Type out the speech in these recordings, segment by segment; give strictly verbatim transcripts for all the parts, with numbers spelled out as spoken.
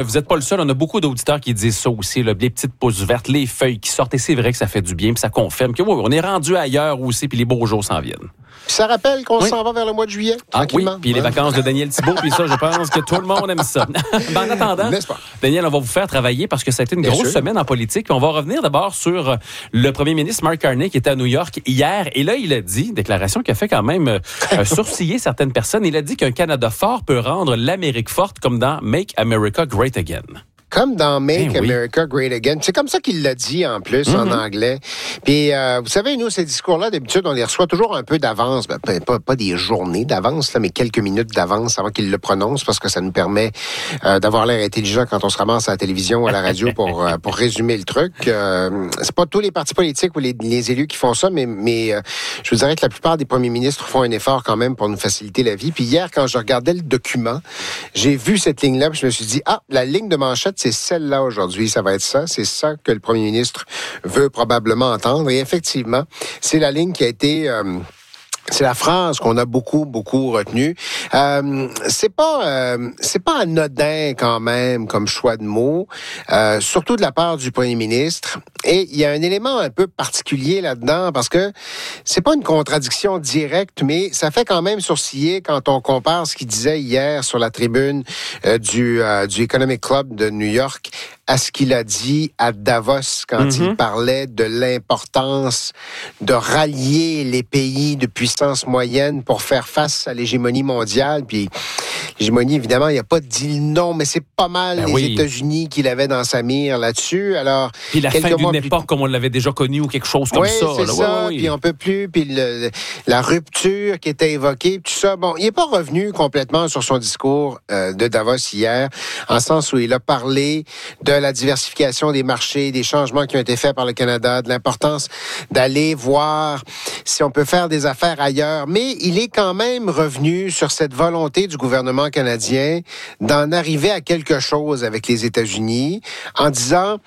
vous n'êtes pas le seul. On a beaucoup d'auditeurs qui disent ça aussi. Là, les petites pousses vertes, les feuilles qui sortent. Et c'est vrai que ça fait du bien. Puis ça confirme que oui, on est rendu ailleurs aussi. Puis les beaux jours s'en viennent. Puis ça rappelle qu'on oui. s'en va vers le mois de juillet. Ah oui, puis les hein? vacances de Daniel Thibault. Puis ça, je pense que tout le monde aime ça. Ben, en attendant, Daniel, on va vous faire travailler parce que ça a été une Bien grosse sûr. semaine en politique. Puis on va revenir d'abord sur le premier ministre Mark Carney qui était à New York hier. Et là, il a dit, déclaration qui a fait quand même euh, sourciller certaines personnes, il a dit qu'un Canada fort peut rendre l'Amérique forte comme dans Make America Great Again. Comme dans Make ben oui. America Great Again. C'est comme ça qu'il l'a dit en plus mm-hmm. en anglais. Puis euh, vous savez, nous, ces discours-là, d'habitude, on les reçoit toujours un peu d'avance. Ben, pas, pas des journées d'avance, là, mais quelques minutes d'avance avant qu'il le prononce, parce que ça nous permet euh, d'avoir l'air intelligent quand on se ramasse à la télévision ou à la radio pour, euh, pour résumer le truc. Euh, c'est pas tous les partis politiques ou les, les élus qui font ça, mais, mais euh, je vous dirais que la plupart des premiers ministres font un effort quand même pour nous faciliter la vie. Puis hier, quand je regardais le document, j'ai vu cette ligne-là, puis je me suis dit, ah, la ligne de manchette, c'est celle-là aujourd'hui, ça va être ça. C'est ça que le premier ministre veut probablement entendre. Et effectivement, c'est la ligne qui a été... Euh, C'est la phrase qu'on a beaucoup, beaucoup retenue. Euh, c'est pas, euh, c'est pas anodin quand même comme choix de mots, euh, surtout de la part du premier ministre. Et il y a un élément un peu particulier là-dedans parce que c'est pas une contradiction directe, mais ça fait quand même sourciller quand on compare ce qu'il disait hier sur la tribune euh, du, euh, du Economic Club de New York à ce qu'il a dit à Davos quand mm-hmm. il parlait de l'importance de rallier les pays de puissance moyenne pour faire face à l'hégémonie mondiale. Puis l'hégémonie, évidemment, il n'a pas dit non, mais c'est pas mal ben les oui. États-Unis qu'il avait dans sa mire là-dessus. Alors, puis la fin d'une époque plus... comme on l'avait déjà connu ou quelque chose comme oui, ça. C'est là. ça. Oui, oui. Puis on peut plus. Puis le, la rupture qui était évoquée, tout ça. Bon, il n'est pas revenu complètement sur son discours euh, de Davos hier, en sens où il a parlé de la diversification des marchés, des changements qui ont été faits par le Canada, de l'importance d'aller voir si on peut faire des affaires ailleurs. Mais il est quand même revenu sur cette volonté du gouvernement canadien d'en arriver à quelque chose avec les États-Unis en disant...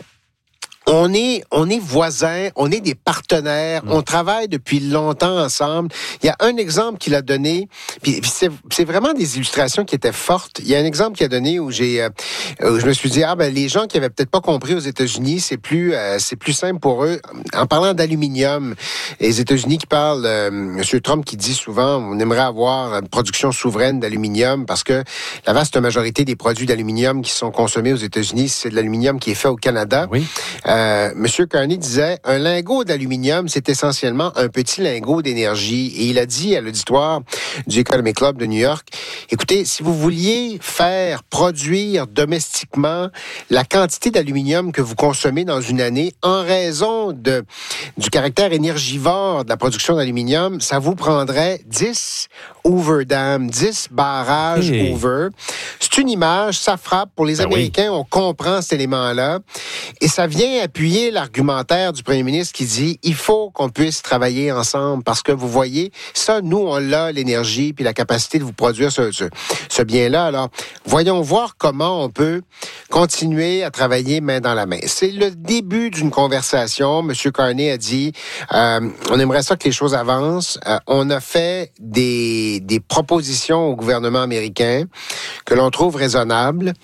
On est, on est voisins, on est des partenaires, mmh. on travaille depuis longtemps ensemble. Il y a un exemple qu'il a donné, puis c'est, c'est vraiment des illustrations qui étaient fortes. Il y a un exemple qu'il a donné où j'ai, euh, où je me suis dit ah ben les gens qui avaient peut-être pas compris aux États-Unis, c'est plus, euh, c'est plus simple pour eux. En parlant d'aluminium, les États-Unis qui parlent, euh, Monsieur Trump qui dit souvent, on aimerait avoir une production souveraine d'aluminium parce que la vaste majorité des produits d'aluminium qui sont consommés aux États-Unis, c'est de l'aluminium qui est fait au Canada. Oui. Euh, Monsieur Carney disait, un lingot d'aluminium, c'est essentiellement un petit lingot d'énergie. Et il a dit à l'auditoire du Economic Club de New York, écoutez, si vous vouliez faire produire domestiquement la quantité d'aluminium que vous consommez dans une année en raison de, du caractère énergivore de la production d'aluminium, ça vous prendrait dix Hoover Dam, dix barrages hey. Hoover. C'est une image, ça frappe. Pour les ben Américains, oui. on comprend cet élément-là. Et ça vient appuyer l'argumentaire du premier ministre qui dit il faut qu'on puisse travailler ensemble parce que vous voyez, ça, nous, on a l'énergie puis la capacité de vous produire ce, ce, ce bien-là. Alors, voyons voir comment on peut continuer à travailler main dans la main. C'est le début d'une conversation. M. Carney a dit euh, on aimerait ça que les choses avancent. Euh, on a fait des, des propositions au gouvernement américain que l'on trouve raisonnables.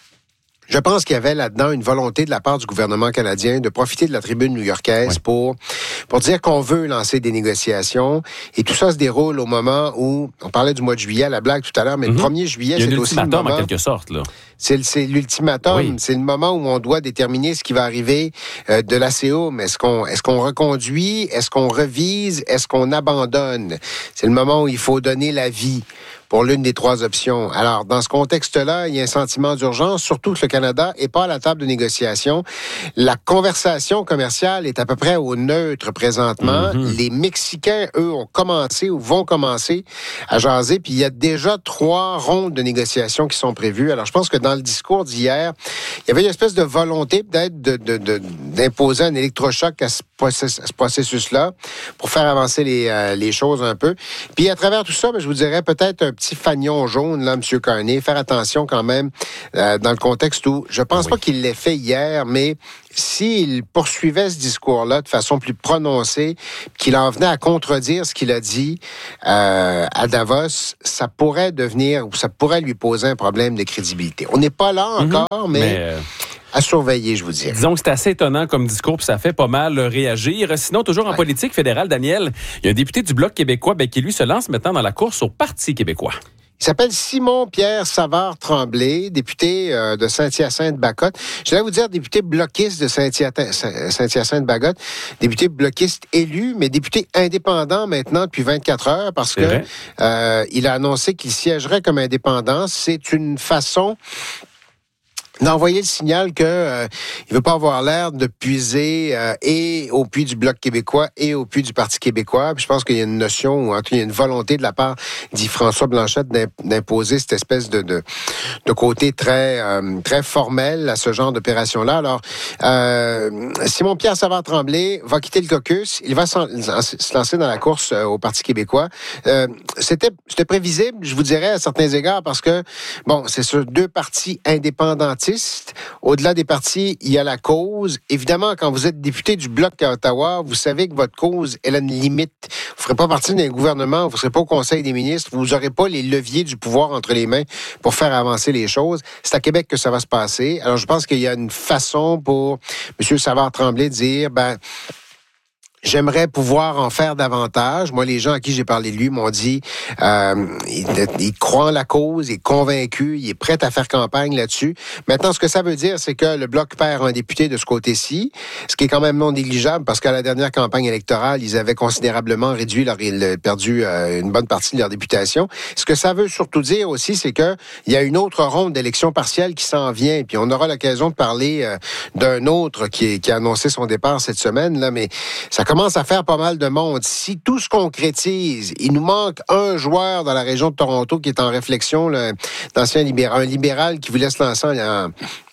Je pense qu'il y avait là-dedans une volonté de la part du gouvernement canadien de profiter de la tribune new-yorkaise oui. pour pour dire qu'on veut lancer des négociations. Et tout ça se déroule au moment où, on parlait du mois de juillet, la blague tout à l'heure, mais mm-hmm. le premier juillet, c'est aussi le moment... en quelque sorte, là. C'est, c'est l'ultimatum. Oui. C'est le moment où on doit déterminer ce qui va arriver euh, de l'A C O. Mais est-ce qu'on, est-ce qu'on reconduit? Est-ce qu'on revise? Est-ce qu'on abandonne? C'est le moment où il faut donner la vie pour l'une des trois options. Alors, dans ce contexte-là, il y a un sentiment d'urgence, surtout que le Canada n'est pas à la table de négociation. La conversation commerciale est à peu près au neutre présentement. Mm-hmm. Les Mexicains, eux, ont commencé ou vont commencer à jaser, puis il y a déjà trois rondes de négociations qui sont prévues. Alors, je pense que dans le discours d'hier, il y avait une espèce de volonté peut-être de, de, de, d'imposer un électrochoc à ce, process, à ce processus-là pour faire avancer les, euh, les choses un peu. Puis à travers tout ça, ben, je vous dirais peut-être un petit fanion jaune, là, M. Carney. Faire attention quand même euh, dans le contexte où, je pense oui. pas qu'il l'ait fait hier, mais s'il poursuivait ce discours-là de façon plus prononcée, qu'il en venait à contredire ce qu'il a dit euh, à Davos, ça pourrait devenir, ou ça pourrait lui poser un problème de crédibilité. On n'est pas là encore, mm-hmm. mais... mais euh... à surveiller, je vous dirais. Disons que c'est assez étonnant comme discours, puis ça fait pas mal réagir. Sinon, toujours en ouais. politique fédérale, Daniel, il y a un député du Bloc québécois ben, qui, lui, se lance maintenant dans la course au Parti québécois. Il s'appelle Simon-Pierre Savard-Tremblay, député euh, de Saint-Hyacinthe-Bacotte. Je vais vous dire député bloquiste de Saint-Hyacinthe-Bacotte, député bloquiste élu, mais député indépendant maintenant depuis vingt-quatre heures parce que euh, il a annoncé qu'il siégerait comme indépendant. C'est une façon d'envoyer le signal que euh, il veut pas avoir l'air de puiser euh, et au puits du Bloc québécois et au puits du Parti québécois. Puis je pense qu'il y a une notion, ou en tout cas, il y a une volonté de la part dit François Blanchette d'imposer cette espèce de de, de côté très euh, très formel à ce genre d'opération-là. Alors, euh, Simon-Pierre Savard-Tremblay va quitter le caucus. Il va se lancer dans la course euh, au Parti québécois. Euh, c'était c'était prévisible, je vous dirais, à certains égards, parce que, bon, c'est sur deux partis indépendantistes. Au-delà des partis, il y a la cause. Évidemment, quand vous êtes député du Bloc à Ottawa, vous savez que votre cause, elle a une limite. Vous ne ferez pas partie d'un gouvernement, vous ne serez pas au Conseil des ministres, vous n'aurez pas les leviers du pouvoir entre les mains pour faire avancer les choses. C'est à Québec que ça va se passer. Alors, je pense qu'il y a une façon pour M. Savard-Tremblay de dire, ben, j'aimerais pouvoir en faire davantage. Moi, les gens à qui j'ai parlé de lui m'ont dit euh, il, il croit en la cause, il est convaincu, il est prêt à faire campagne là-dessus. Maintenant, ce que ça veut dire, c'est que le Bloc perd un député de ce côté-ci, ce qui est quand même non négligeable parce qu'à la dernière campagne électorale, ils avaient considérablement réduit leur, ils perdu euh, une bonne partie de leur députation. Ce que ça veut surtout dire aussi, c'est que il y a une autre ronde d'élections partielles qui s'en vient, puis on aura l'occasion de parler euh, d'un autre qui, qui a annoncé son départ cette semaine, là, mais ça commence à faire pas mal de monde. Si tout se concrétise, il nous manque un joueur dans la région de Toronto qui est en réflexion, l'ancien libéral, un libéral qui voulait se lancer en,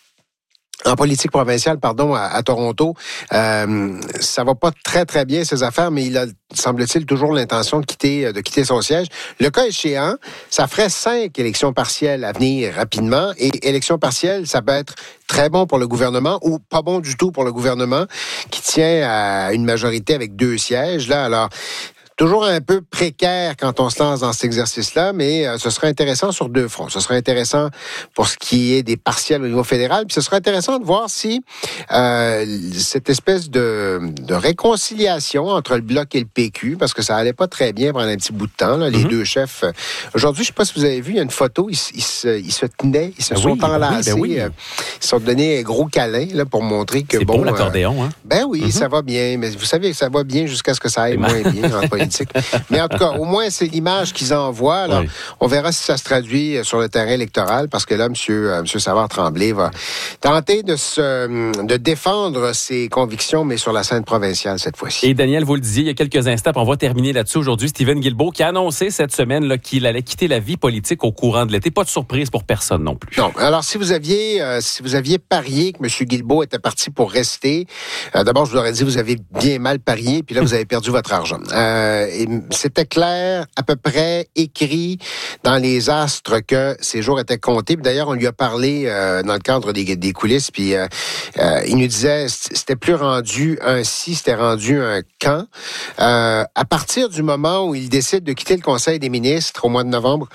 en politique provinciale, pardon, à, à Toronto. Euh, ça va pas très, très bien, ses affaires, mais il a, semble-t-il, toujours l'intention de quitter, de quitter son siège. Le cas échéant, ça ferait cinq élections partielles à venir rapidement, et élections partielles, ça peut être très bon pour le gouvernement ou pas bon du tout pour le gouvernement qui tient à une majorité avec deux sièges. Là, alors, toujours un peu précaire quand on se lance dans cet exercice-là, mais euh, ce serait intéressant sur deux fronts. Ce serait intéressant pour ce qui est des partiels au niveau fédéral, puis ce serait intéressant de voir si euh, cette espèce de, de réconciliation entre le Bloc et le P Q, parce que ça allait pas très bien pendant un petit bout de temps, là, les mm-hmm. deux chefs. Aujourd'hui, je sais pas si vous avez vu, il y a une photo, ils, ils, se, ils se tenaient, ils se ben sont oui, enlacés, ben oui. euh, ils se sont donnés un gros câlin là, pour montrer que c'est bon... C'est bon l'accordéon, euh, hein? Ben oui, mm-hmm. ça va bien, mais vous savez que ça va bien jusqu'à ce que ça aille moins bien en politique. Mais en tout cas, au moins, c'est l'image qu'ils envoient. Alors, oui. on verra si ça se traduit sur le terrain électoral, parce que là, M. Euh, M. Savard-Tremblay va tenter de se, de défendre ses convictions, mais sur la scène provinciale cette fois-ci. Et Daniel, vous le disiez il y a quelques instants, on va terminer là-dessus aujourd'hui. Stephen Guilbeault qui a annoncé cette semaine là, qu'il allait quitter la vie politique au courant de l'été. Pas de surprise pour personne non plus. Non. Alors, si vous aviez, euh, si vous aviez parié que M. Guilbeault était parti pour rester, euh, d'abord, je vous aurais dit, vous avez bien mal parié, puis là, vous avez perdu votre argent. Euh, Et c'était clair, à peu près écrit dans les astres que ces jours étaient comptés. Puis d'ailleurs, on lui a parlé euh, dans le cadre des, des coulisses, puis euh, euh, il nous disait c'était plus rendu un si, c'était rendu un quand. Euh, à partir du moment où il décide de quitter le Conseil des ministres au mois de novembre,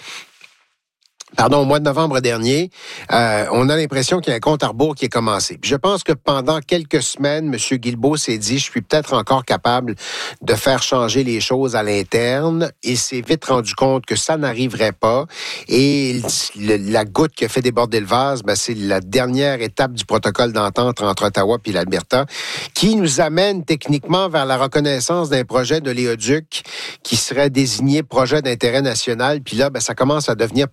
Pardon, au mois de novembre dernier, euh, on a l'impression qu'il y a un compte à rebours qui est commencé. Puis je pense que pendant quelques semaines, M. Guilbeault s'est dit, je suis peut-être encore capable de faire changer les choses à l'interne, et s'est vite rendu compte que ça n'arriverait pas. Et le, la goutte qui a fait déborder le vase, ben, c'est la dernière étape du protocole d'entente entre Ottawa et l'Alberta, qui nous amène techniquement vers la reconnaissance d'un projet de l'éoduc qui serait désigné projet d'intérêt national. Puis là, ben, ça commence à devenir pas mal sérieux.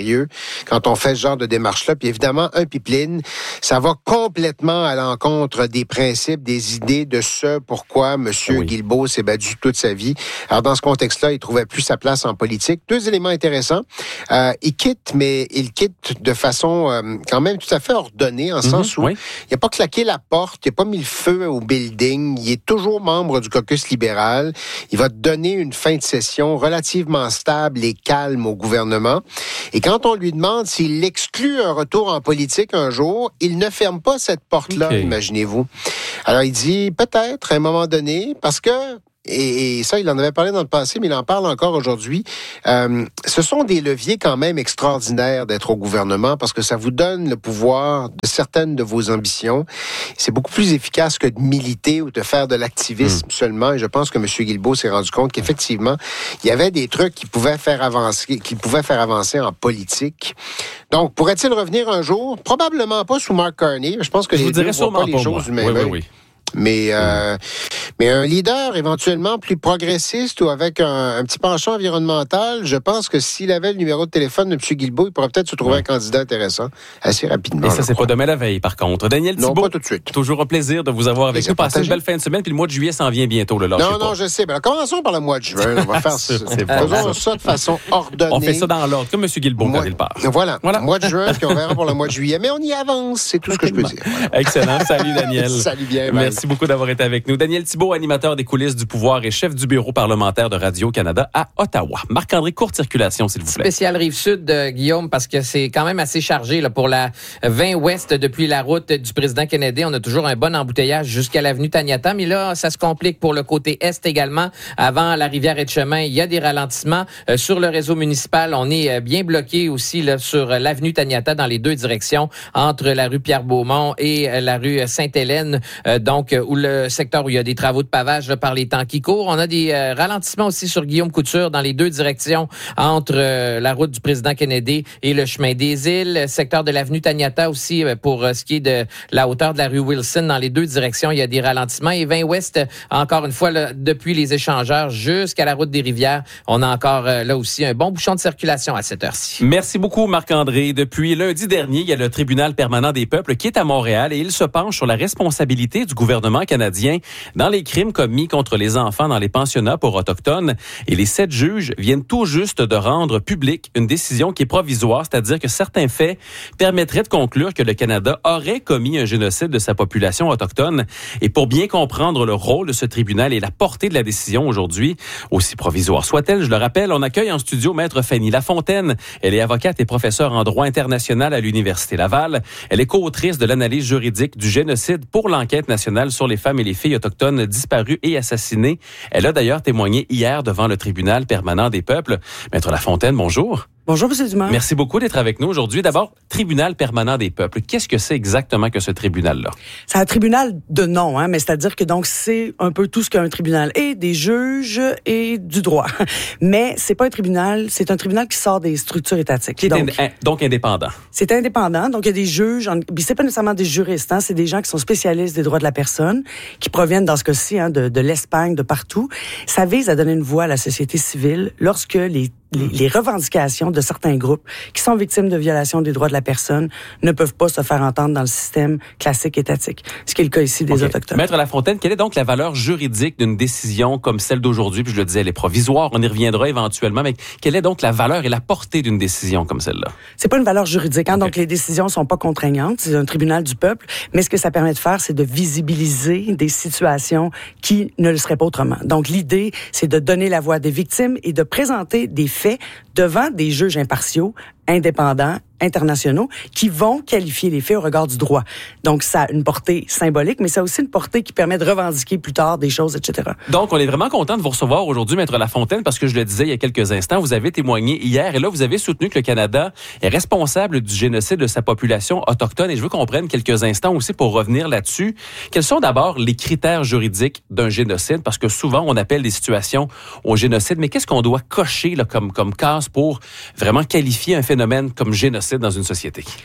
sérieux quand on fait ce genre de démarche-là. Puis évidemment, un pipeline, ça va complètement à l'encontre des principes, des idées de ce pourquoi M. Oui. Guilbeault s'est battu toute sa vie. Alors, dans ce contexte-là, il trouvait plus sa place en politique. Deux éléments intéressants. Euh, il quitte, mais il quitte de façon euh, quand même tout à fait ordonnée, en mm-hmm, sens où oui. il n'a pas claqué la porte, il n'a pas mis le feu au building, il est toujours membre du caucus libéral. Il va donner une fin de session relativement stable et calme au gouvernement. Et quand on lui demande s'il exclut un retour en politique un jour, il ne ferme pas cette porte-là, okay. imaginez-vous. Alors, il dit peut-être à un moment donné, parce que Et, et ça, il en avait parlé dans le passé, mais il en parle encore aujourd'hui. Euh, ce sont des leviers quand même extraordinaires d'être au gouvernement parce que ça vous donne le pouvoir de certaines de vos ambitions. C'est beaucoup plus efficace que de militer ou de faire de l'activisme mmh. seulement. Et je pense que M. Guilbeault s'est rendu compte qu'effectivement, il y avait des trucs qui pouvaient faire avancer, qui pouvaient faire avancer en politique. Donc, pourrait-il revenir un jour? Probablement pas sous Mark Carney. Je pense que je les deux ne voient pas les choses du même œil. Oui, oui, oui. Mais, euh, mais un leader éventuellement plus progressiste ou avec un, un petit penchant environnemental, je pense que s'il avait le numéro de téléphone de M. Guilbeault, il pourrait peut-être se trouver ouais. un candidat intéressant assez rapidement. Et ça, c'est crois. pas demain la veille, par contre. Daniel Thibault, non, pas tout de suite. Toujours un plaisir de vous avoir avec nous. Passez une belle fin de semaine, puis le mois de juillet s'en vient bientôt. Là, non, non, pas. je sais. Ben, commençons par le mois de juin. On va faire ça. C'est bon, Faisons ça. ça de façon ordonnée. On fait ça dans l'ordre, comme M. Guilbeault Moi, quand il part. Voilà. voilà. Mois de juin, puis on verra pour le mois de juillet. Mais on y avance, c'est tout ce que je peux dire. Voilà. Excellent. Salut, Daniel. Salut bien. Merci beaucoup d'avoir été avec nous. Daniel Thibault, animateur des coulisses du pouvoir et chef du bureau parlementaire de Radio-Canada à Ottawa. Marc-André, courte circulation, s'il vous plaît. Spécial Rive-Sud, euh, Guillaume, parce que c'est quand même assez chargé là, pour la vingt ouest depuis la route du président Kennedy. On a toujours un bon embouteillage jusqu'à l'avenue Taniata, mais là, ça se complique pour le côté est également. Avant la rivière Etchemin, il y a des ralentissements. Euh, sur le réseau municipal, on est euh, bien bloqué aussi là, sur euh, l'avenue Taniata dans les deux directions, entre la rue Pierre-Beaumont et euh, la rue Sainte-Hélène, euh, donc euh, où le secteur où il y a des travaux de pavage là, par les temps qui courent. On a des euh, ralentissements aussi sur Guillaume Couture dans les deux directions entre euh, la route du président Kennedy et le chemin des Îles. Secteur de l'avenue Taniata aussi euh, pour euh, ce qui est de la hauteur de la rue Wilson. Dans les deux directions, il y a des ralentissements. Et vingt ouest, encore une fois, là, depuis les échangeurs jusqu'à la route des Rivières, on a encore euh, là aussi un bon bouchon de circulation à cette heure-ci. Merci beaucoup, Marc-André. Depuis lundi dernier, il y a le tribunal permanent des peuples qui est à Montréal et il se penche sur la responsabilité du gouvernement canadien dans les crimes commis contre les enfants dans les pensionnats pour Autochtones. Et les sept juges viennent tout juste de rendre publique une décision qui est provisoire, c'est-à-dire que certains faits permettraient de conclure que le Canada aurait commis un génocide de sa population autochtone. Et pour bien comprendre le rôle de ce tribunal et la portée de la décision aujourd'hui, aussi provisoire soit-elle, je le rappelle, on accueille en studio Maître Fanny Lafontaine. Elle est avocate et professeure en droit international à l'Université Laval. Elle est co-autrice de l'analyse juridique du génocide pour l'enquête nationale sur les femmes et les filles autochtones disparues et assassinées. Elle a d'ailleurs témoigné hier devant le tribunal permanent des peuples. Maître Lafontaine, bonjour. Bonjour, M. Dumas. Merci beaucoup d'être avec nous aujourd'hui. D'abord, tribunal permanent des peuples. Qu'est-ce que c'est exactement que ce tribunal-là? C'est un tribunal de nom, hein, mais c'est-à-dire que donc c'est un peu tout ce qu'un tribunal est, des juges et du droit. Mais c'est pas un tribunal, c'est un tribunal qui sort des structures étatiques. Qui est donc, ind- donc indépendant. C'est indépendant, donc il y a des juges, en, c'est pas nécessairement des juristes, hein, c'est des gens qui sont spécialistes des droits de la personne, qui proviennent dans ce cas-ci hein, de, de l'Espagne, de partout. Ça vise à donner une voix à la société civile lorsque les Les, les revendications de certains groupes qui sont victimes de violations des droits de la personne ne peuvent pas se faire entendre dans le système classique étatique, ce qui est le cas ici des okay. Autochtones. Maître Lafontaine, quelle est donc la valeur juridique d'une décision comme celle d'aujourd'hui? Puis je le disais, elle est provisoire, on y reviendra éventuellement, mais quelle est donc la valeur et la portée d'une décision comme celle-là? C'est pas une valeur juridique, hein, okay. donc les décisions sont pas contraignantes, c'est un tribunal du peuple, mais ce que ça permet de faire, c'est de visibiliser des situations qui ne le seraient pas autrement. Donc l'idée, c'est de donner la voix des victimes et de présenter des faits devant des juges impartiaux, indépendants, internationaux, qui vont qualifier les faits au regard du droit. Donc, ça a une portée symbolique, mais ça a aussi une portée qui permet de revendiquer plus tard des choses, et cetera. Donc, on est vraiment content de vous recevoir aujourd'hui, Maître Lafontaine, parce que je le disais il y a quelques instants, vous avez témoigné hier, et là, vous avez soutenu que le Canada est responsable du génocide de sa population autochtone, et je veux qu'on prenne quelques instants aussi pour revenir là-dessus. Quels sont d'abord les critères juridiques d'un génocide? Parce que souvent, on appelle des situations au génocide, mais qu'est-ce qu'on doit cocher là, comme, comme case pour vraiment qualifier un phénomène comme génocide dans une société?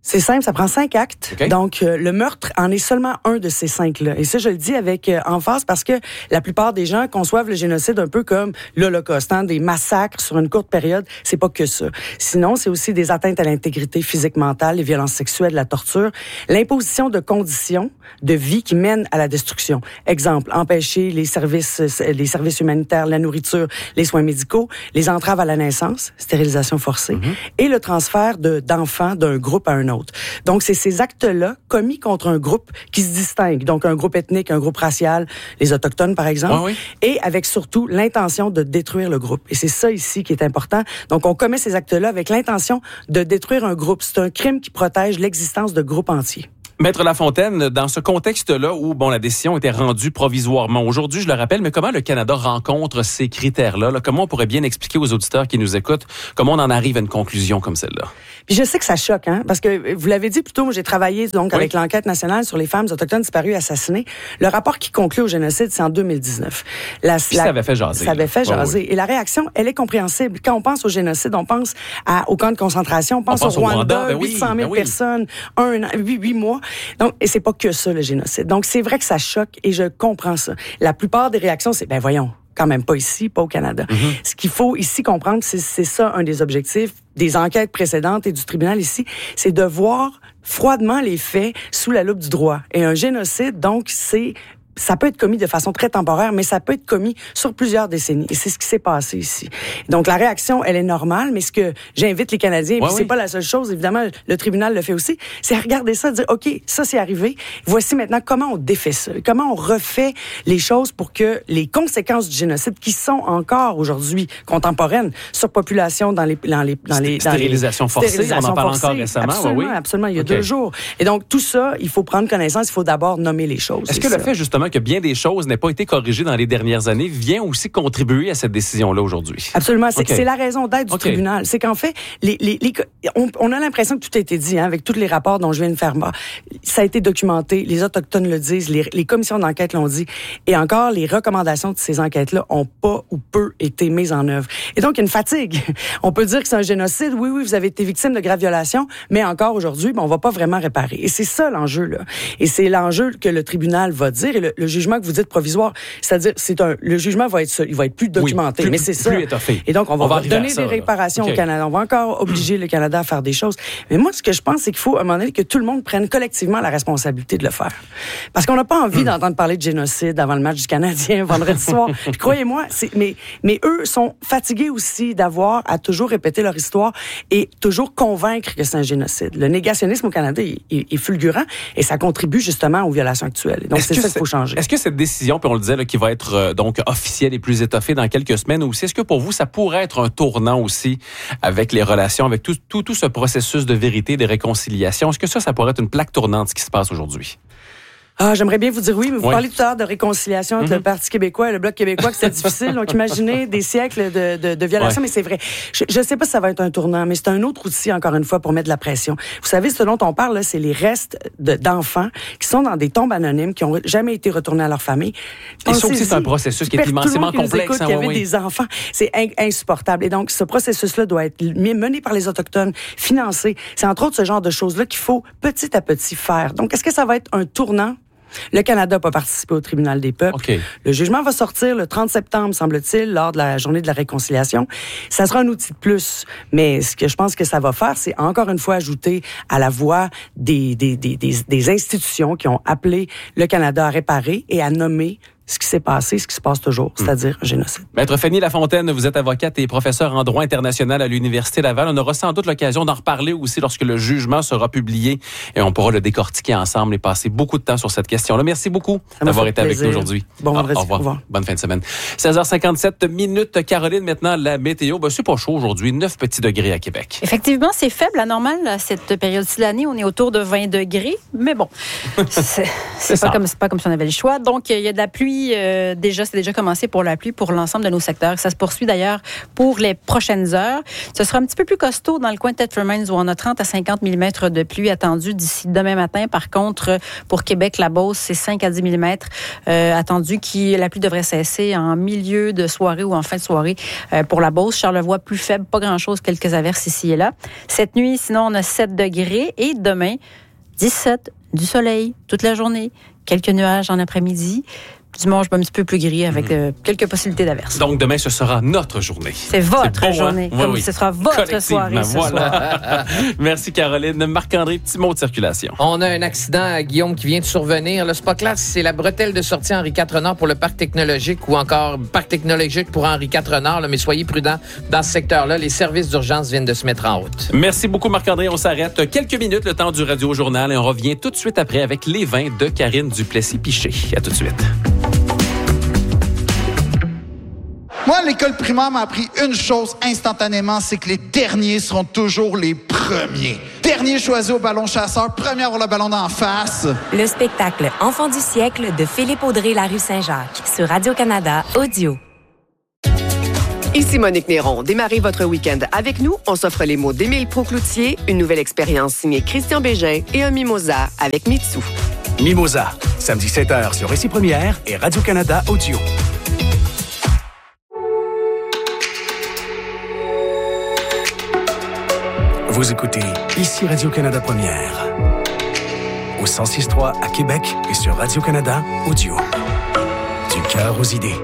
C'est simple, ça prend cinq actes. Okay. Donc, euh, le meurtre en est seulement un de ces cinq-là. Et ça, je le dis avec euh, emphase parce que la plupart des gens conçoivent le génocide un peu comme l'Holocauste, hein, des massacres sur une courte période. C'est pas que ça. Sinon, c'est aussi des atteintes à l'intégrité physique, mentale, les violences sexuelles, la torture, l'imposition de conditions de vie qui mènent à la destruction. Exemple, empêcher les services, les services humanitaires, la nourriture, les soins médicaux, les entraves à la naissance, stérilisation forcée, mm-hmm. et le transfert de, d'enfants d'un groupe à un autre. Donc, c'est ces actes-là commis contre un groupe qui se distingue. Donc, un groupe ethnique, un groupe racial, les Autochtones, par exemple, oui, oui. et avec surtout l'intention de détruire le groupe. Et c'est ça ici qui est important. Donc, on commet ces actes-là avec l'intention de détruire un groupe. C'est un crime qui protège l'existence de groupes entiers. Maître Lafontaine, dans ce contexte-là où bon la décision était rendue provisoirement aujourd'hui, je le rappelle, mais comment le Canada rencontre ces critères-là? Là? Comment on pourrait bien expliquer aux auditeurs qui nous écoutent comment on en arrive à une conclusion comme celle-là? Puis je sais que ça choque, hein, parce que vous l'avez dit plus tôt, moi j'ai travaillé donc oui. avec l'enquête nationale sur les femmes autochtones disparues et assassinées. Le rapport qui conclut au génocide, c'est en deux mille dix-neuf. La, Puis la, ça avait fait jaser. Ça avait fait jaser. Oh, oui. Et la réaction, elle est compréhensible. Quand on pense au génocide, on pense à, au camp de concentration, on pense, on pense au Rwanda, Rwanda ben oui, huit cent mille ben oui. personnes, un an, huit, huit mois. Donc, et c'est pas que ça, le génocide. Donc, c'est vrai que ça choque et je comprends ça. La plupart des réactions, c'est, ben voyons, quand même pas ici, pas au Canada. Mm-hmm. Ce qu'il faut ici comprendre, c'est, c'est ça un des objectifs des enquêtes précédentes et du tribunal ici, c'est de voir froidement les faits sous la loupe du droit. Et un génocide, donc, c'est... ça peut être commis de façon très temporaire, mais ça peut être commis sur plusieurs décennies. Et c'est ce qui s'est passé ici. Donc, la réaction, elle est normale, mais ce que j'invite les Canadiens, ouais, puis oui. c'est pas la seule chose, évidemment, le tribunal le fait aussi, c'est à regarder ça, dire, OK, ça c'est arrivé, voici maintenant comment on défait ça, comment on refait les choses pour que les conséquences du génocide, qui sont encore aujourd'hui contemporaines, surpopulation dans les... Dans les, dans les stérilisation forcée, stérilisation on en parle forcée, encore récemment. Absolument, ouais, oui. absolument, il y a okay. deux jours. Et donc, tout ça, il faut prendre connaissance, il faut d'abord nommer les choses. Est-ce que ça. Le fait, justement, que bien des choses n'aient pas été corrigées dans les dernières années vient aussi contribuer à cette décision-là aujourd'hui? Absolument. C'est, okay. c'est la raison d'être du okay. tribunal. C'est qu'en fait, les, les, les, on, on a l'impression que tout a été dit, hein, avec tous les rapports dont je viens de faire bas. Ça a été documenté, les Autochtones le disent, les, les commissions d'enquête l'ont dit, et encore, les recommandations de ces enquêtes-là ont pas ou peu été mises en œuvre. Et donc, il y a une fatigue. On peut dire que c'est un génocide. Oui, oui, vous avez été victime de graves violations, mais encore aujourd'hui, ben, on va pas vraiment réparer. Et c'est ça l'enjeu, là. Et c'est l'enjeu que le tribunal va dire, et le, le jugement que vous dites provisoire, c'est-à-dire, c'est un, le jugement va être, il va être plus documenté, oui, plus, mais c'est ça. Plus étoffé. Et donc, on va, on va donner ça, des réparations okay. au Canada. On va encore obliger le Canada à faire des choses. Mais moi, ce que je pense, c'est qu'il faut, à un moment donné, que tout le monde prenne collectivement la responsabilité de le faire. Parce qu'on n'a pas envie mm. d'entendre parler de génocide avant le match du Canadien, vendredi soir. Puis, croyez-moi, c'est, mais, mais eux sont fatigués aussi d'avoir à toujours répéter leur histoire et toujours convaincre que c'est un génocide. Le négationnisme au Canada est, est, est fulgurant et ça contribue justement aux violations actuelles. Donc, c'est ça qu'il faut changer. Est-ce que cette décision, puis on le disait, là, qui va être euh, donc officielle et plus étoffée dans quelques semaines aussi, est-ce que pour vous, ça pourrait être un tournant aussi avec les relations, avec tout, tout, tout ce processus de vérité, de réconciliation? Est-ce que ça, ça pourrait être une plaque tournante, ce qui se passe aujourd'hui? Ah, j'aimerais bien vous dire oui, mais vous oui. parlez tout à l'heure de réconciliation entre mm-hmm. le Parti québécois et le Bloc québécois, que c'est difficile. Donc, imaginez des siècles de, de, de violation, ouais. mais c'est vrai. Je ne sais pas si ça va être un tournant, mais c'est un autre outil, encore une fois, pour mettre de la pression. Vous savez, ce dont on parle, là, c'est les restes de, d'enfants qui sont dans des tombes anonymes, qui n'ont jamais été retournés à leur famille. Et ça aussi, c'est un processus qui est immensément complexe. Il y avait des enfants. C'est in, insupportable. Et donc, ce processus-là doit être mené par les Autochtones, financé. C'est entre autres ce genre de choses-là qu'il faut petit à petit faire. Donc, est-ce que ça va être un tournant? Le Canada n'a pas participé au tribunal des peuples. Okay. Le jugement va sortir le trente septembre, semble-t-il, lors de la journée de la réconciliation. Ça sera un outil de plus. Mais ce que je pense que ça va faire, c'est encore une fois ajouter à la voix des, des, des, des, des institutions qui ont appelé le Canada à réparer et à nommer ce qui s'est passé, ce qui se passe toujours, c'est-à-dire un génocide. Maître Fanny Lafontaine, vous êtes avocate et professeure en droit international à l'Université Laval. On aura sans doute l'occasion d'en reparler aussi lorsque le jugement sera publié et on pourra le décortiquer ensemble et passer beaucoup de temps sur cette question-là. Merci beaucoup d'avoir été plaisir. Avec nous aujourd'hui. Bon vendredi. Au revoir. Au revoir. Bonne fin de semaine. seize heures cinquante-sept minutes. Caroline, maintenant, la météo. Ben, c'est pas chaud aujourd'hui. neuf petits degrés à Québec. Effectivement, c'est faible. La normale, à cette période-ci de l'année, on est autour de vingt degrés. Mais bon, c'est, c'est, pas, comme, c'est pas comme si on avait le choix. Donc, il y a de la pluie nuit, euh, déjà, c'est déjà commencé pour la pluie pour l'ensemble de nos secteurs. Ça se poursuit d'ailleurs pour les prochaines heures. Ce sera un petit peu plus costaud dans le coin de Tetford-Mines où on a trente à cinquante millimètres de pluie attendue d'ici demain matin. Par contre, pour Québec, la Beauce, c'est cinq à dix millimètres euh, attendu qui la pluie devrait cesser en milieu de soirée ou en fin de soirée euh, pour la Beauce. Charlevoix, plus faible, pas grand-chose, quelques averses ici et là. Cette nuit, sinon, on a sept degrés et demain, dix-sept, du soleil toute la journée, quelques nuages en après-midi. Dimanche, un petit peu plus gris avec mmh. euh, quelques possibilités d'averses. Donc, demain, ce sera notre journée. C'est votre C'est bon, journée. hein? Comme oui, oui. ce sera votre soirée ce voilà. soir. Merci, Caroline. Marc-André, petit mot de circulation. On a un accident, Guillaume, qui vient de survenir. Là, c'est pas clair si c'est la bretelle de sortie Henri quatre Renard pour le parc technologique ou encore parc technologique pour Henri quatre Renard. Là, mais soyez prudents dans ce secteur-là. Les services d'urgence viennent de se mettre en route. Merci beaucoup, Marc-André. On s'arrête quelques minutes, le temps du Radio-Journal, et on revient tout de suite après avec les vins de Karine Duplessis-Piché. À tout de suite. Moi, l'école primaire m'a appris une chose instantanément, c'est que les derniers seront toujours les premiers. Dernier choisi au ballon chasseur, premier à avoir le ballon d'en face. Le spectacle Enfant du siècle de Philippe Audrey La Rue Saint-Jacques sur Radio-Canada Audio. Ici Monique Néron. Démarrez votre week-end avec nous. On s'offre les mots d'Émile Proucloutier, une nouvelle expérience signée Christian Bégin et un mimosa avec Mitsu. Mimosa, samedi sept heures sur Récit Première et Radio-Canada Audio. Vous écoutez ici Radio-Canada Première. Au cent six trois à Québec et sur Radio-Canada Audio. Du cœur aux idées.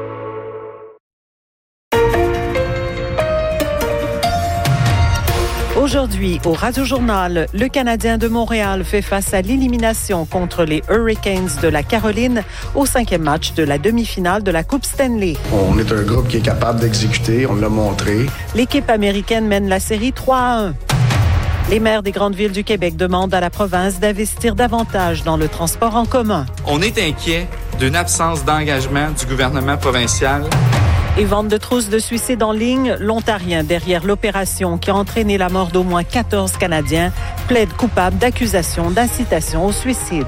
Aujourd'hui, au Radio-Journal, le Canadien de Montréal fait face à l'élimination contre les Hurricanes de la Caroline au cinquième match de la demi-finale de la Coupe Stanley. On est un groupe qui est capable d'exécuter, on l'a montré. L'équipe américaine mène la série trois à un. Les maires des grandes villes du Québec demandent à la province d'investir davantage dans le transport en commun. On est inquiet d'une absence d'engagement du gouvernement provincial. Et vente de trousses de suicide en ligne, l'Ontarien derrière l'opération qui a entraîné la mort d'au moins quatorze Canadiens plaide coupable d'accusations d'incitation au suicide.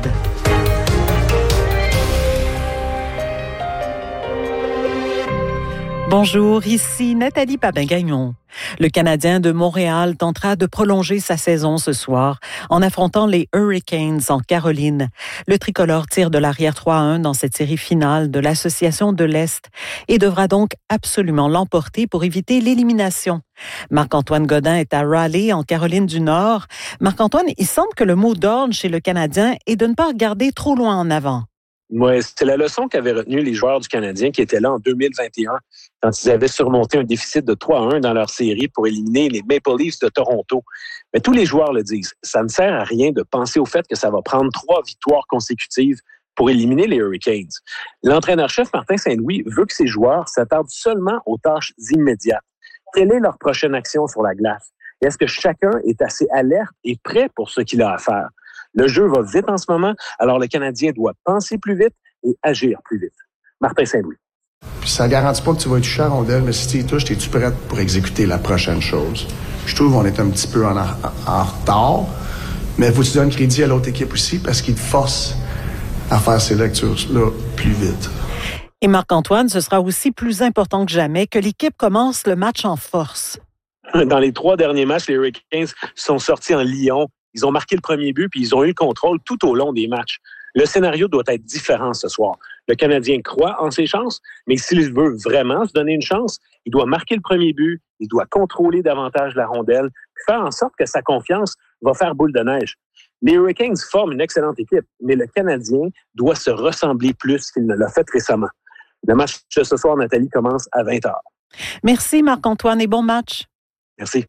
Bonjour, ici Nathalie Papin-Gagnon. Le Canadien de Montréal tentera de prolonger sa saison ce soir en affrontant les Hurricanes en Caroline. Le tricolore tire de l'arrière trois à un dans cette série finale de l'Association de l'Est et devra donc absolument l'emporter pour éviter l'élimination. Marc-Antoine Godin est à Raleigh, en Caroline du Nord. Marc-Antoine, il semble que le mot d'ordre chez le Canadien est de ne pas regarder trop loin en avant. Oui, c'était la leçon qu'avaient retenue les joueurs du Canadien qui étaient là en deux mille vingt et un quand ils avaient surmonté un déficit de trois à un dans leur série pour éliminer les Maple Leafs de Toronto. Mais tous les joueurs le disent, ça ne sert à rien de penser au fait que ça va prendre trois victoires consécutives pour éliminer les Hurricanes. L'entraîneur-chef Martin Saint-Louis veut que ses joueurs s'attardent seulement aux tâches immédiates. Quelle est leur prochaine action sur la glace? Et est-ce que chacun est assez alerte et prêt pour ce qu'il a à faire? Le jeu va vite en ce moment, alors le Canadien doit penser plus vite et agir plus vite. Martin Saint-Louis. Puis ça ne garantit pas que tu vas toucher à rondelle, mais si tu y touches, es-tu prête pour exécuter la prochaine chose? Je trouve qu'on est un petit peu en, en, en retard, mais il faut que tu donnes crédit à l'autre équipe aussi parce qu'ils te forcent à faire ces lectures-là plus vite. Et Marc-Antoine, ce sera aussi plus important que jamais que l'équipe commence le match en force. Dans les trois derniers matchs, les Hurricanes sont sortis en Lyon. Ils ont marqué le premier but, puis ils ont eu le contrôle tout au long des matchs. Le scénario doit être différent ce soir. Le Canadien croit en ses chances, mais s'il veut vraiment se donner une chance, il doit marquer le premier but, il doit contrôler davantage la rondelle, puis faire en sorte que sa confiance va faire boule de neige. Les Hurricanes forment une excellente équipe, mais le Canadien doit se ressembler plus qu'il ne l'a fait récemment. Le match de ce soir, Nathalie, commence à vingt heures. Merci Marc-Antoine et bon match. Merci.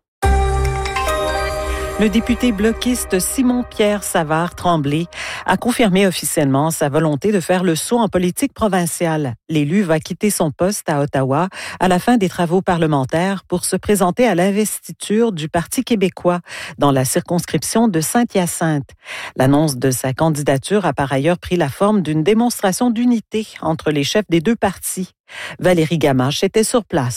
Le député bloquiste Simon-Pierre Savard-Tremblay a confirmé officiellement sa volonté de faire le saut en politique provinciale. L'élu va quitter son poste à Ottawa à la fin des travaux parlementaires pour se présenter à l'investiture du Parti québécois dans la circonscription de Saint-Hyacinthe. L'annonce de sa candidature a par ailleurs pris la forme d'une démonstration d'unité entre les chefs des deux partis. Valérie Gamache était sur place.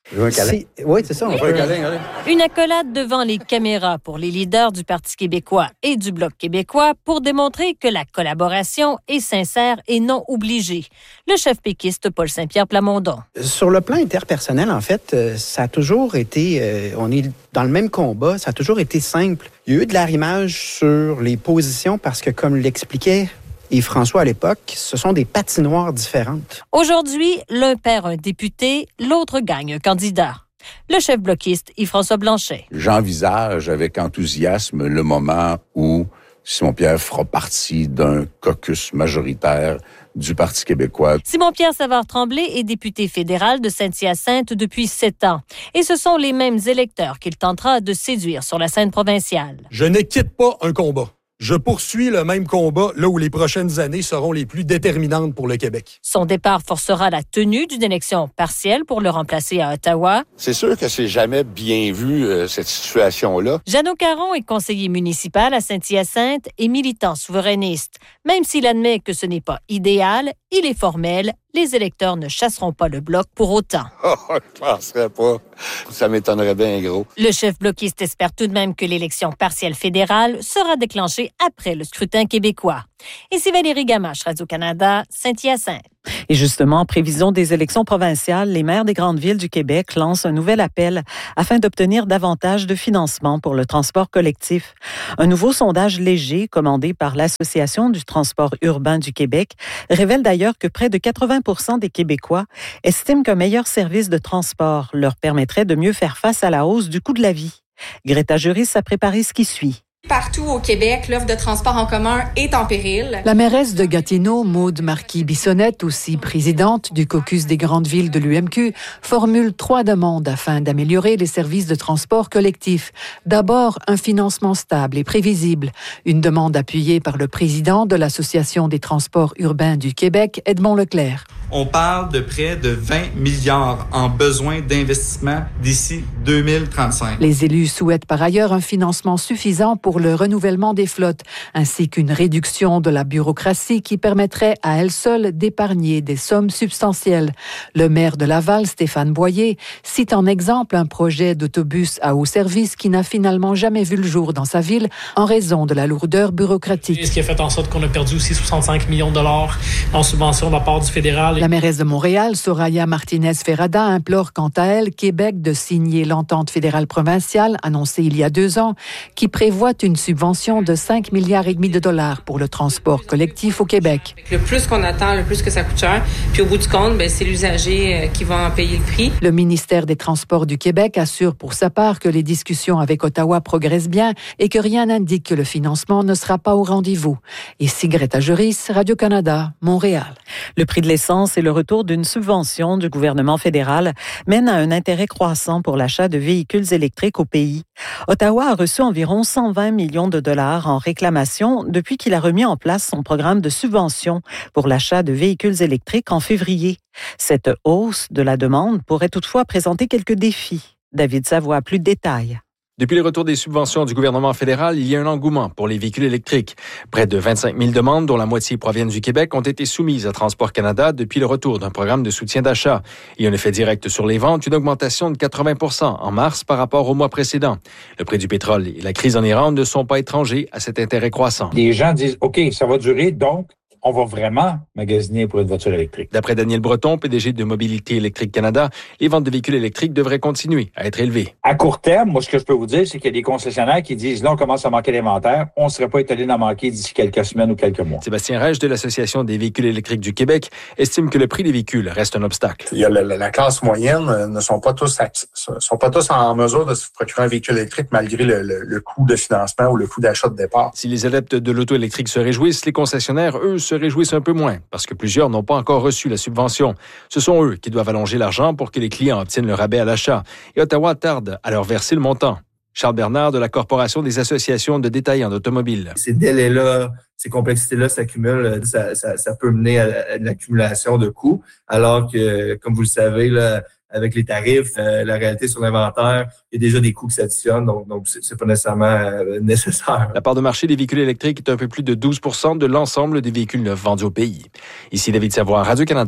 Un câlin. Oui, c'est ça. On fait un câlin, allez. Une accolade devant les caméras pour les leaders du Parti québécois et du Bloc québécois pour démontrer que la collaboration est sincère et non obligée. Le chef péquiste Paul Saint-Pierre Plamondon. Sur le plan interpersonnel, en fait, ça a toujours été, euh, on est dans le même combat, ça a toujours été simple. Il y a eu de l'arrimage sur les positions parce que, comme l'expliquait et François à l'époque, ce sont des patinoires différentes. Aujourd'hui, l'un perd un député, l'autre gagne un candidat. Le chef bloquiste Yves-François Blanchet. J'envisage avec enthousiasme le moment où Simon-Pierre fera partie d'un caucus majoritaire du Parti québécois. Simon-Pierre Savard-Tremblay est député fédéral de Saint-Hyacinthe depuis sept ans. Et ce sont les mêmes électeurs qu'il tentera de séduire sur la scène provinciale. Je ne quitte pas un combat. Je poursuis le même combat là où les prochaines années seront les plus déterminantes pour le Québec. Son départ forcera la tenue d'une élection partielle pour le remplacer à Ottawa. C'est sûr que c'est jamais bien vu, euh, cette situation-là. Jeannot Caron est conseiller municipal à Saint-Hyacinthe et militant souverainiste. Même s'il admet que ce n'est pas idéal, il est formel. Les électeurs ne chasseront pas le Bloc pour autant. Oh, je penserais pas. Ça m'étonnerait bien gros. Le chef bloquiste espère tout de même que l'élection partielle fédérale sera déclenchée après le scrutin québécois. Ici Valérie Gamache, Radio-Canada, Saint-Hyacinthe. Et justement, en prévision des élections provinciales, les maires des grandes villes du Québec lancent un nouvel appel afin d'obtenir davantage de financement pour le transport collectif. Un nouveau sondage léger commandé par l'Association du transport urbain du Québec révèle d'ailleurs que près de quatre-vingts pour cent des Québécois estiment qu'un meilleur service de transport leur permettrait de mieux faire face à la hausse du coût de la vie. Greta Juris a préparé ce qui suit. Partout au Québec, l'offre de transport en commun est en péril. La mairesse de Gatineau, Maude Marquis-Bissonnette, aussi présidente du caucus des grandes villes de l'U M Q, formule trois demandes afin d'améliorer les services de transport collectif. D'abord, un financement stable et prévisible. Une demande appuyée par le président de l'Association des transports urbains du Québec, Edmond Leclerc. On parle de près de vingt milliards en besoin d'investissement d'ici deux mille trente-cinq. Les élus souhaitent par ailleurs un financement suffisant pour le renouvellement des flottes, ainsi qu'une réduction de la bureaucratie qui permettrait à elle seule d'épargner des sommes substantielles. Le maire de Laval, Stéphane Boyer, cite en exemple un projet d'autobus à haut service qui n'a finalement jamais vu le jour dans sa ville en raison de la lourdeur bureaucratique. Ce qui a fait en sorte qu'on a perdu aussi soixante-cinq millions de dollars en subvention de la part du fédéral. La mairesse de Montréal, Soraya Martinez-Ferrada, implore quant à elle Québec de signer l'entente fédérale provinciale annoncée il y a deux ans qui prévoit une subvention de cinq milliards et demi de dollars pour le transport collectif au Québec. Le plus qu'on attend, le plus que ça coûte cher. Puis au bout du compte, ben, c'est l'usager qui va en payer le prix. Le ministère des Transports du Québec assure pour sa part que les discussions avec Ottawa progressent bien et que rien n'indique que le financement ne sera pas au rendez-vous. Ici Greta Juris, Radio-Canada, Montréal. Le prix de l'essence et le retour d'une subvention du gouvernement fédéral mènent à un intérêt croissant pour l'achat de véhicules électriques au pays. Ottawa a reçu environ cent vingt millions de dollars en réclamation depuis qu'il a remis en place son programme de subvention pour l'achat de véhicules électriques en février. Cette hausse de la demande pourrait toutefois présenter quelques défis. David Savoie, plus de détails. Depuis le retour des subventions du gouvernement fédéral, il y a un engouement pour les véhicules électriques. Près de vingt-cinq mille demandes, dont la moitié proviennent du Québec, ont été soumises à Transport Canada depuis le retour d'un programme de soutien d'achat. Il y a un effet direct sur les ventes, une augmentation de quatre-vingts pour cent en mars par rapport au mois précédent. Le prix du pétrole et la crise en Iran ne sont pas étrangers à cet intérêt croissant. Les gens disent, OK, ça va durer, donc on va vraiment magasiner pour une voiture électrique. D'après Daniel Breton, P D G de Mobilité électrique Canada, les ventes de véhicules électriques devraient continuer à être élevées. À court terme, moi, ce que je peux vous dire, c'est qu'il y a des concessionnaires qui disent, là, on commence à manquer d'inventaire, on ne serait pas étonné d'en manquer d'ici quelques semaines ou quelques mois. Sébastien Rèche de l'Association des véhicules électriques du Québec estime que le prix des véhicules reste un obstacle. Il y a la, la classe moyenne euh, ne sont pas tous sont pas tous en mesure de se procurer un véhicule électrique malgré le, le, le coût de financement ou le coût d'achat de départ. Si les adeptes de l'auto électrique se réjouissent, les concessionnaires, eux, se réjouissent un peu moins, parce que plusieurs n'ont pas encore reçu la subvention. Ce sont eux qui doivent allonger l'argent pour que les clients obtiennent le rabais à l'achat. Et Ottawa tarde à leur verser le montant. Charles Bernard de la Corporation des associations de détaillants d'automobiles. Ces délais-là, ces complexités-là s'accumulent, ça, ça, ça peut mener à, à l'accumulation de coûts, alors que, comme vous le savez, là, avec les tarifs, euh, la réalité sur l'inventaire, il y a déjà des coûts qui s'additionnent, donc, donc c'est, c'est pas nécessairement euh, nécessaire. La part de marché des véhicules électriques est un peu plus de douze pour cent de l'ensemble des véhicules neufs vendus au pays. Ici David Savoie, Radio-Canada.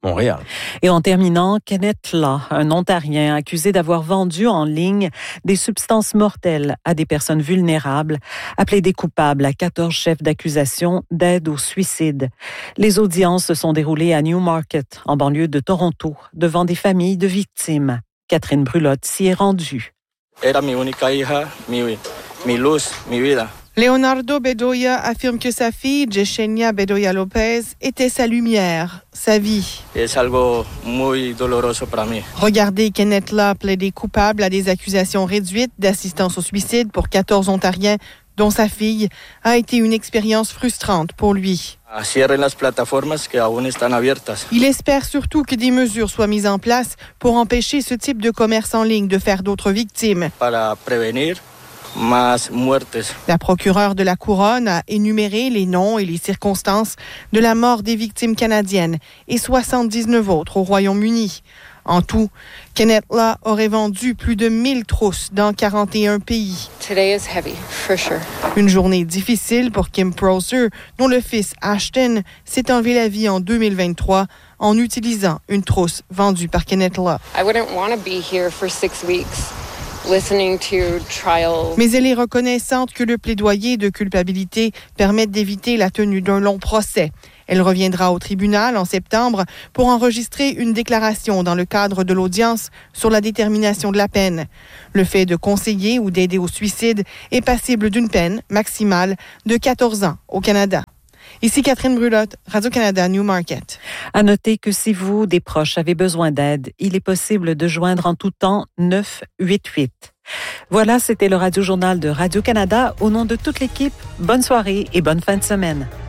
Montréal. Et en terminant, Kenneth La, un Ontarien accusé d'avoir vendu en ligne des substances mortelles à des personnes vulnérables, a plaidé coupable à quatorze chefs d'accusation d'aide au suicide. Les audiences se sont déroulées à Newmarket, en banlieue de Toronto, devant des familles de victimes. Catherine Brulotte s'y est rendue. Era mi única hija, mi, mi luz, mi vida. Leonardo Bedoya affirme que sa fille, Yesenia Bedoya Lopez, était sa lumière, sa vie. Es algo muy doloroso para mí. Regardez Kenneth La plaider coupable à des accusations réduites d'assistance au suicide pour quatorze Ontariens, dont sa fille, a été une expérience frustrante pour lui. Cierren las plataformas que aún están abiertas. Il espère surtout que des mesures soient mises en place pour empêcher ce type de commerce en ligne de faire d'autres victimes. Para prevenir más muertes. La procureure de la Couronne a énuméré les noms et les circonstances de la mort des victimes canadiennes et soixante-dix-neuf autres au Royaume-Uni. En tout, Kenneth La aurait vendu plus de mille trousses dans quarante et un pays. Today is heavy, for sure. Une journée difficile pour Kim Prosser, dont le fils Ashton s'est enlevé la vie en deux mille vingt-trois en utilisant une trousse vendue par Kenneth La. I wouldn't want to be here for six weeks. Listening to trial. Mais elle est reconnaissante que le plaidoyer de culpabilité permette d'éviter la tenue d'un long procès. Elle reviendra au tribunal en septembre pour enregistrer une déclaration dans le cadre de l'audience sur la détermination de la peine. Le fait de conseiller ou d'aider au suicide est passible d'une peine maximale de quatorze ans au Canada. Ici Catherine Brulotte, Radio-Canada Newmarket. À noter que si vous, des proches, avez besoin d'aide, il est possible de joindre en tout temps neuf huit huit. Voilà, c'était le Radio-Journal de Radio-Canada. Au nom de toute l'équipe, bonne soirée et bonne fin de semaine.